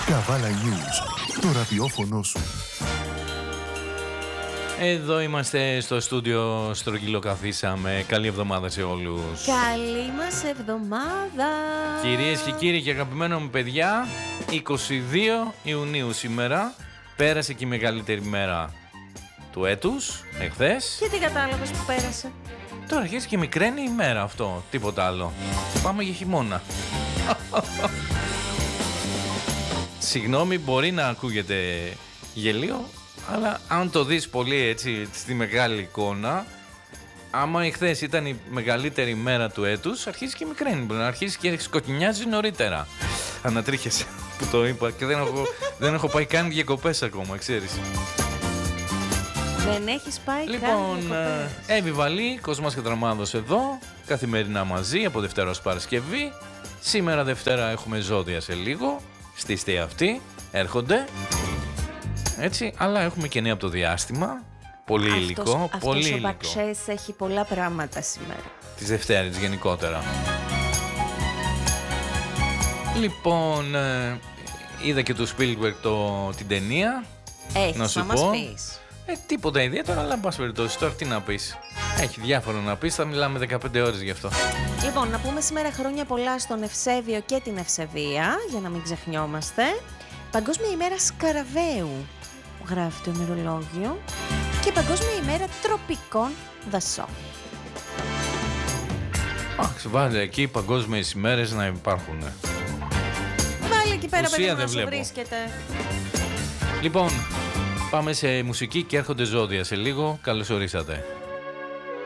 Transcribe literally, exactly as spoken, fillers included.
Καβάλα News, το ραδιόφωνο σου. Εδώ είμαστε στο στούντιο, στρογγυλοκαθίσαμε. Καλή εβδομάδα σε όλους. Καλή μας εβδομάδα. Κυρίες και κύριοι και αγαπημένα μου παιδιά, είκοσι δύο Ιουνίου σήμερα. Πέρασε και η μεγαλύτερη μέρα του έτους, εχθές. Και τι κατάλαβες που πέρασε? Τώρα αρχίζει και μικραίνει η μέρα αυτό, τίποτα άλλο. Πάμε για χειμώνα. Συγγνώμη, μπορεί να ακούγεται γελίο, αλλά αν το δεις πολύ έτσι στη μεγάλη εικόνα, άμα εχθές ήταν η μεγαλύτερη μέρα του έτους, αρχίζει και μικραίνει, μπορεί να αρχίσει και σκοτεινιάζει νωρίτερα. Ανατρίχεσαι που το είπα και δεν έχω, δεν έχω πάει καν διακοπές ακόμα, ξέρεις. Δεν έχεις πάει λοιπόν, καν διακοπές. Εύη Βαλή, Κοσμάς Κατραμάδος εδώ, καθημερινά μαζί από Δευτέρα ως Παρασκευή. Σήμερα Δευτέρα έχουμε ζώδια σε λίγο, στήστε αυτοί, έρχονται. Έτσι, αλλά έχουμε και νέα από το διάστημα. Πολύ αυτός, υλικό, αυτός πολύ ο υλικό. Μπαξές έχει πολλά πράγματα σήμερα. Της Δευτέρας γενικότερα. Λοιπόν, ε, είδα και του Spielberg το, την ταινία. Έχεις να σου να μας πω. πεις? Ε, τίποτα ιδιαίτερα, αλλά εν πάση περιπτώσει, τώρα τι να πεις. Έχει διάφορα να πεις, θα μιλάμε δεκαπέντε ώρες γι' αυτό. Λοιπόν, να πούμε σήμερα χρόνια πολλά στον Ευσέβιο και την Ευσεβία, για να μην ξεχνιόμαστε. Παγκόσμια ημέρα Σκαραβαίου, γράφει το ημερολόγιο. Και Παγκόσμια ημέρα τροπικών δασών. Αχ, βάλε εκεί παγκόσμιες ημέρες να υπάρχουν. Βάλε εκεί πέρα, Ουσία παιδί μου, δεν να σου βλέπω. βρίσκεται. Λοιπόν, πάμε σε μουσική και έρχονται ζώδια σε λίγο. Καλώς ορίσατε.